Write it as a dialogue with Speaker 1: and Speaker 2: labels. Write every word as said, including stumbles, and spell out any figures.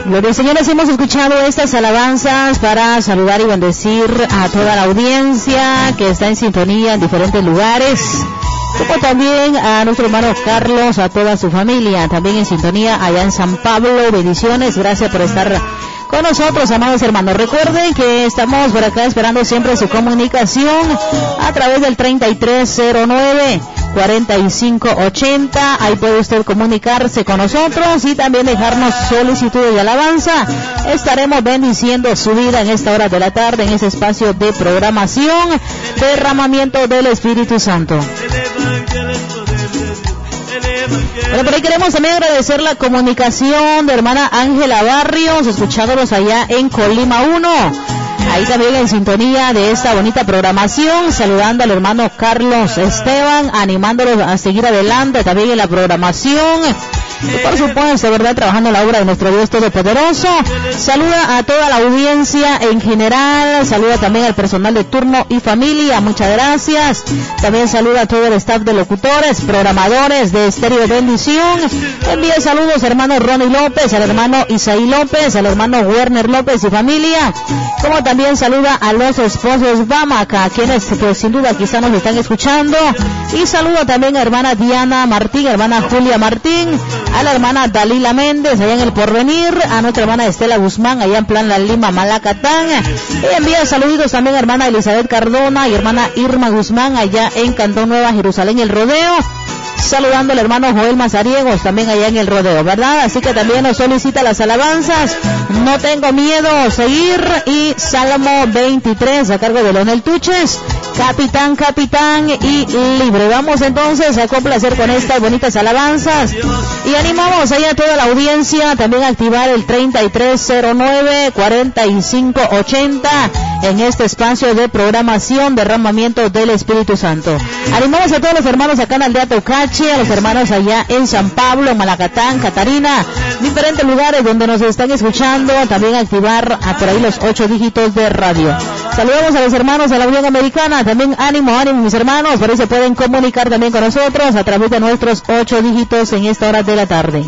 Speaker 1: Gloria al Señor, les hemos escuchado estas alabanzas para saludar y bendecir a toda la audiencia que está en sintonía en diferentes lugares, como también a nuestro hermano Carlos, a toda su familia, también en sintonía allá en San Pablo. Bendiciones, gracias por estar con nosotros, amados hermanos. Recuerden que estamos por acá esperando siempre su comunicación a través del treinta y tres cero nueve, cuarenta y cinco ochenta. Ahí puede usted comunicarse con nosotros y también dejarnos solicitudes de alabanza. Estaremos bendiciendo su vida en esta hora de la tarde, en ese espacio de programación, derramamiento del Espíritu Santo. Bueno, por ahí queremos también agradecer la comunicación de hermana Ángela Barrios, escuchándolos allá en Colima uno. Ahí también en sintonía de esta bonita programación, saludando al hermano Carlos Esteban, animándolos a seguir adelante también en la programación. Y por supuesto, ¿verdad?, trabajando la obra de nuestro Dios Todopoderoso. Saluda a toda la audiencia en general, saluda también al personal de turno y familia, muchas gracias. También saluda a todo el staff de locutores, programadores de Estéreo Bendición. Envía saludos al hermano Ronnie López, al hermano Isaí López, al hermano Werner López y familia. Como también saluda a los esposos Bamaca, quienes pues sin duda quizá nos están escuchando. Y saluda también a hermana Diana Martín, hermana Julia Martín, a la hermana Dalila Méndez allá en El Porvenir, a nuestra hermana Estela Guzmán allá en Plan La Lima, Malacatán. Y envía saluditos también a hermana Elizabeth Cardona y hermana Irma Guzmán allá en Cantón Nueva Jerusalén, El Rodeo. Saludando al hermano Joel Mazariegos también allá en El Rodeo, ¿verdad? Así que también nos solicita las alabanzas. No tengo miedo, seguir. Y Salmo veintitrés a cargo de Leonel Tuches. Capitán, capitán y libre. Vamos entonces a complacer con estas bonitas alabanzas. Y animamos ahí a toda la audiencia también a activar el treinta y tres cero nueve, cuarenta y cinco ochenta en este espacio de programación, derramamiento del Espíritu Santo. Animamos a todos los hermanos acá en Aldea Tocache, a los hermanos allá en San Pablo, Malacatán, Catarina, diferentes lugares donde nos están escuchando, también activar a por ahí los ocho dígitos de radio. Saludamos a los hermanos de la Unión Americana, también ánimo, ánimo mis hermanos, por ahí se pueden comunicar también con nosotros a través de nuestros ocho dígitos en esta hora de la tarde.